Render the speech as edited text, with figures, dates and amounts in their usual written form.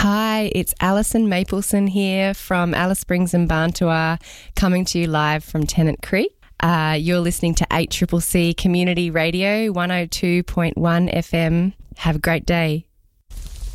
Hi, it's Alison Mapleson here from Alice Springs and Barntua, coming to you live from Tennant Creek. You're listening to 8CCC Community Radio 102.1 FM. Have a great day.